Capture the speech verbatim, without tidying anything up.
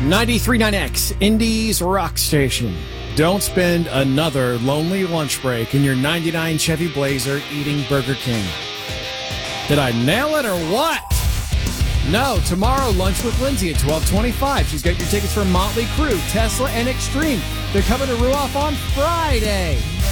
ninety-three point nine X, Indy's rock station. Don't spend another lonely lunch break in your ninety-nine Chevy Blazer eating Burger King. Did I nail it or what? No, tomorrow, Lunch with Lindsay at twelve twenty-five. She's got your tickets for Motley Crue, Tesla, and Extreme. They're coming to Ruoff on Friday.